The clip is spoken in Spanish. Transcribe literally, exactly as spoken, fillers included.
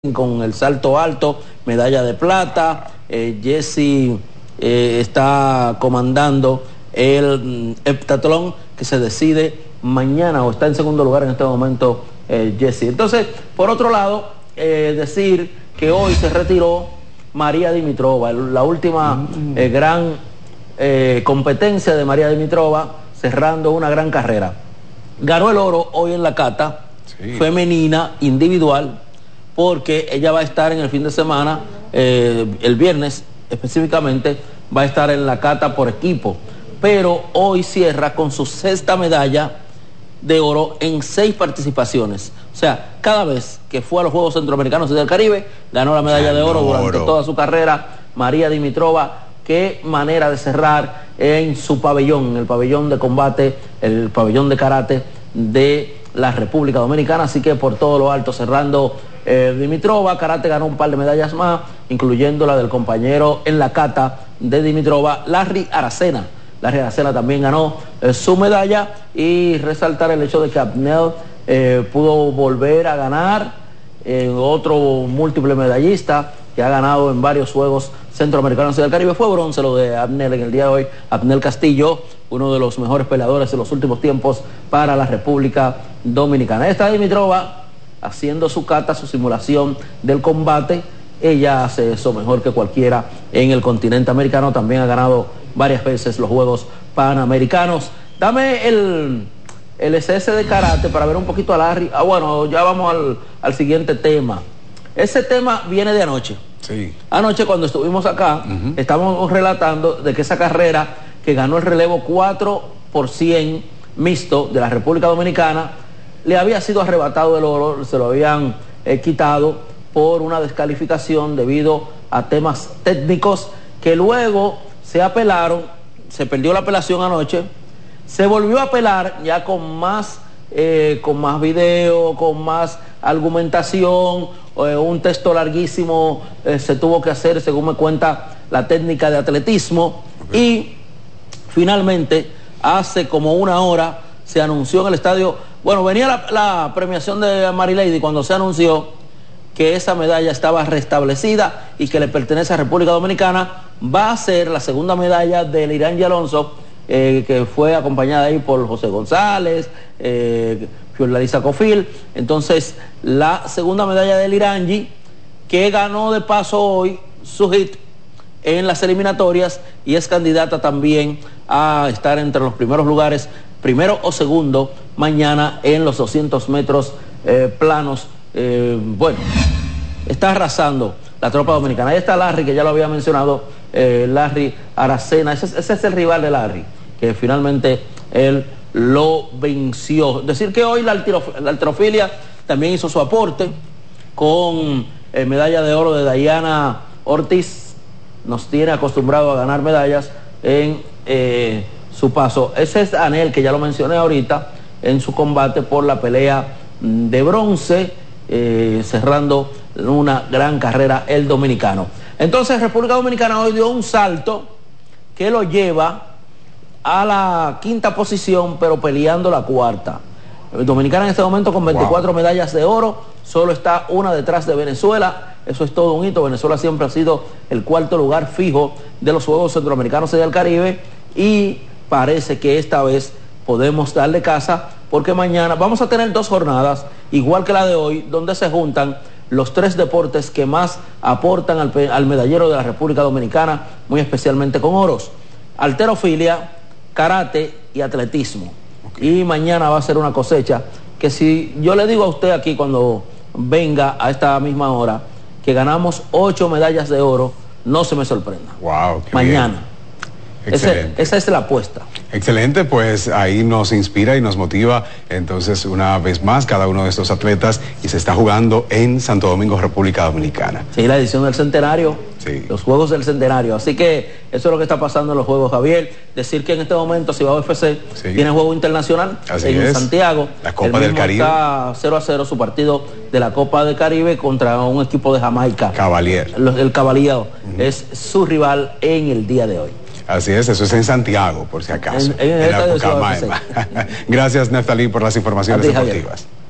con el salto alto, medalla de plata. eh, Jesse eh, está comandando el heptatlón que se decide mañana, o está en segundo lugar en este momento eh, Jesse. Entonces, por otro lado, eh, decir que hoy se retiró María Dimitrova, la última eh, gran eh, competencia de María Dimitrova, cerrando una gran carrera. Ganó el oro hoy en la cata sí. femenina individual, porque ella va a estar en el fin de semana, eh, el viernes específicamente, va a estar en la cata por equipo, pero hoy cierra con su sexta medalla de oro en seis participaciones. O sea, cada vez que fue a los Juegos Centroamericanos y del Caribe, ganó la medalla de oro durante toda su carrera. María Dimitrova, qué manera de cerrar en su pabellón, en el pabellón de combate, el pabellón de karate de la República Dominicana. Así que por todo lo alto cerrando eh, Dimitrova. Karate ganó un par de medallas más, incluyendo la del compañero en la cata de Dimitrova, Larry Aracena. Larry Aracena también ganó eh, su medalla, y resaltar el hecho de que Abnel eh, pudo volver a ganar, eh, otro múltiple medallista que ha ganado en varios Juegos Centroamericanos y del Caribe. Fue bronce lo de Abnel en el día de hoy. Abnel Castillo, uno de los mejores peleadores de los últimos tiempos para la República Dominicana. Esta Dimitrova haciendo su cata, su simulación del combate. Ella hace eso mejor que cualquiera en el continente americano. También ha ganado varias veces los Juegos Panamericanos. Dame el, el S S de karate para ver un poquito a Larry. Ah, bueno, ya vamos al, al siguiente tema. Ese tema viene de anoche. Sí. Anoche, cuando estuvimos acá, uh-huh. estábamos relatando de que esa carrera que ganó el relevo cuatro por cien mixto de la República Dominicana, le había sido arrebatado el oro, se lo habían eh, quitado por una descalificación debido a temas técnicos que luego se apelaron. Se perdió la apelación anoche, se volvió a apelar ya con más, eh, con más video, con más argumentación, eh, un texto larguísimo eh, se tuvo que hacer, según me cuenta la técnica de atletismo, okay. Y finalmente hace como una hora se anunció en el estadio. Bueno, venía la, la premiación de Marilady cuando se anunció que esa medalla estaba restablecida y que le pertenece a República Dominicana. Va a ser la segunda medalla de Lirangi Alonso, eh, que fue acompañada ahí por José González, eh, Fiorlalisa Cofil. Entonces, la segunda medalla de Lirangi, que ganó de paso hoy su hit en las eliminatorias y es candidata también a estar entre los primeros lugares, primero o segundo, mañana en los doscientos metros eh, planos. Eh, bueno, está arrasando la tropa dominicana. Ahí está Larry, que ya lo había mencionado, eh, Larry Aracena. Ese, ese es el rival de Larry, que finalmente él lo venció. Decir que hoy la, altiro, la alterofilia también hizo su aporte con eh, medalla de oro de Dayana Ortiz. Nos tiene acostumbrado a ganar medallas en eh, su paso. Ese es Anel, que ya lo mencioné ahorita, en su combate por la pelea de bronce, eh, cerrando una gran carrera el dominicano. Entonces, República Dominicana hoy dio un salto que lo lleva a la quinta posición, pero peleando la cuarta. Dominicana en este momento con veinticuatro wow. medallas de oro, solo está una detrás de Venezuela. Eso es todo un hito. Venezuela siempre ha sido el cuarto lugar fijo de los Juegos Centroamericanos y del Caribe, y parece que esta vez podemos darle casa, porque mañana vamos a tener dos jornadas, igual que la de hoy, donde se juntan los tres deportes que más aportan al, al medallero de la República Dominicana, muy especialmente con oros: halterofilia, karate y atletismo. Okay. Y mañana va a ser una cosecha que, si yo le digo a usted aquí cuando venga a esta misma hora que ganamos ocho medallas de oro, no se me sorprenda. Wow, qué mañana. Bien. Excelente. Ese, esa es la apuesta. Excelente, pues ahí nos inspira y nos motiva entonces una vez más cada uno de estos atletas, y se está jugando en Santo Domingo, República Dominicana. Sí, la edición del centenario, sí. Los Juegos del Centenario. Así que eso es lo que está pasando en los Juegos, Javier. Decir que en este momento Cibao F C sí. tiene juego internacional Así en es. Santiago. La Copa del Caribe. Está cero a cero su partido de la Copa del Caribe contra un equipo de Jamaica. Cavalier. El Cavalier uh-huh. es su rival en el día de hoy. Así es, eso es en Santiago, por si acaso. En, en, en la época Gracias, Neftalí, por las informaciones deportivas. Javier.